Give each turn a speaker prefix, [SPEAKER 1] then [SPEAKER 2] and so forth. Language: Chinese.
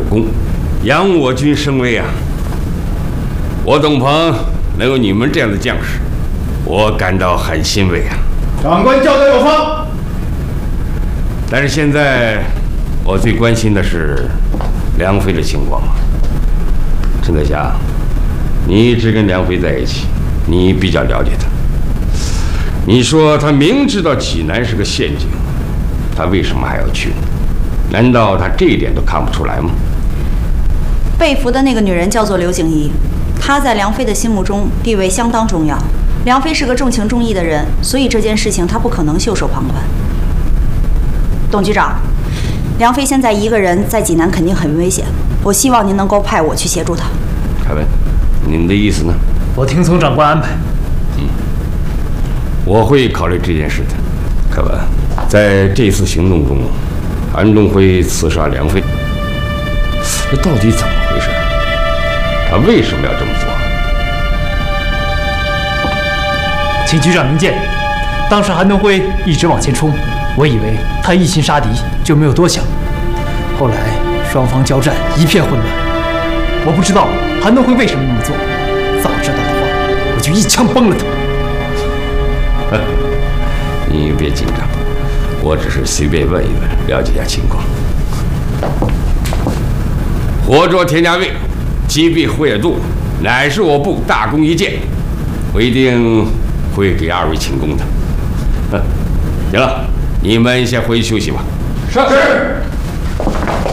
[SPEAKER 1] 功，扬我军声威啊！我董鹏能有你们这样的将士，我感到很欣慰啊！
[SPEAKER 2] 长官教导有方。
[SPEAKER 1] 但是现在我最关心的是梁飞的情况啊。陈德霞，你一直跟梁飞在一起，你比较了解他。你说他明知道济南是个陷阱，他为什么还要去呢？难道他这一点都看不出来吗？
[SPEAKER 3] 被俘的那个女人叫做刘景怡，她在梁飞的心目中地位相当重要。梁飞是个重情重义的人，所以这件事情他不可能袖手旁观。董局长，梁飞现在一个人在济南肯定很危险，我希望您能够派我去协助他。
[SPEAKER 1] 凯文，您的意思呢？
[SPEAKER 4] 我听从长官安排。
[SPEAKER 1] 我会考虑这件事的。凯文，在这次行动中，韩东辉刺杀梁飞，这到底怎么回事？他为什么要这么做？
[SPEAKER 4] 请局长明鉴。当时韩东辉一直往前冲，我以为他一心杀敌，就没有多想。后来双方交战，一片混乱。我不知道韩东辉为什么那么做，早知道的话，我就一枪崩了他。
[SPEAKER 1] 你别紧张，我只是随便问一问，了解一下情况。活捉田家卫，击毙胡野渡，乃是我部大功一件，我一定会给二位请功的。行了，你们先回去休息吧。
[SPEAKER 2] 是。